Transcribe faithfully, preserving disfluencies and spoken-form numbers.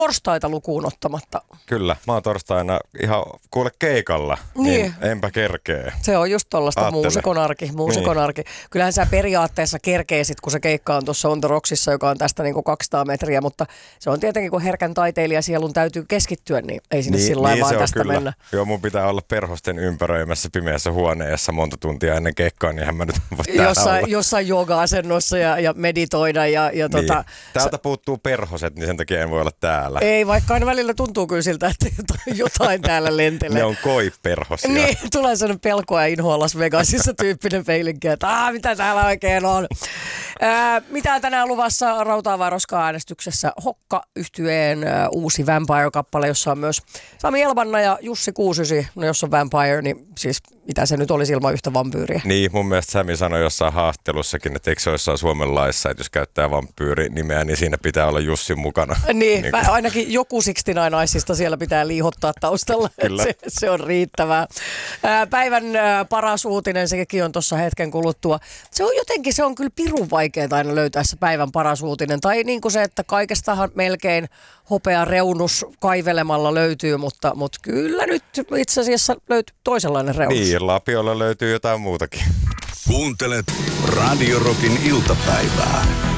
torstaita lukuun ottamatta. Kyllä, mä oon torstaina ihan kuule keikalla, niin, niin enpä kerkee. Se on just tollaista muusikon arki, muusikon niin. arki. Kyllähän sä periaatteessa kerkeesit, kun se keikka on tuossa On The Rocksissa, joka on tästä niinku kaksisataa metriä, mutta se on tietenkin, kun herkän taiteilijasielun täytyy keskittyä, niin ei sinne niin, sillä lailla niin vaan tästä kyllä. mennä. Joo, mun pitää olla perhosten ympäröimässä pimeässä huoneessa monta tuntia ennen keikkaa, niin mä nyt voi täällä jossain, olla. Jossain jooga-asennossa ja, ja meditoida. Ja, ja niin. tota, Täältä puuttuu perhoset, niin sen takia en voi olla täällä. Ei, vaikka aina välillä tuntuu kyllä siltä, että jotain, jotain täällä lentelee. Ne on koiperhosia. Niin, tulee sellainen pelkoa ja inhoa Las Vegasissa tyyppinen feilinki, että aah, mitä täällä oikein on. Ää, mitä tänään luvassa Rautaa vai roskaa -äänestyksessä? Hokka-yhtyeen ää, uusi Vampire-kappale, jossa on myös Sami Elbanna ja Jussi Kuusysi. No jos on Vampire, niin siis mitä se nyt olisi ilman yhtä vampyyriä? Niin, mun mielestä Sami sanoi jossain haastattelussakin, että eikö se jossain Suomen laissa, että jos käyttää vampyyri-nimeä, niin siinä pitää olla Jussi mukana. Niin, niin ainakin joku kuusikymmentäyhdeksän siellä pitää liihottaa taustalla, että se, se on riittävää. Ää, päivän ää, paras uutinen, sekin on tuossa hetken kuluttua. Se on jotenkin, se on kyllä pirun vaikeaa aina löytää se päivän paras uutinen. Tai niin kuin se, että kaikestahan melkein hopea reunus kaivelemalla löytyy, mutta, mutta kyllä nyt itse asiassa löytyy toisenlainen reunus. Niin, lapiolla löytyy jotain muutakin. Kuuntelet Radio Rockin iltapäivää.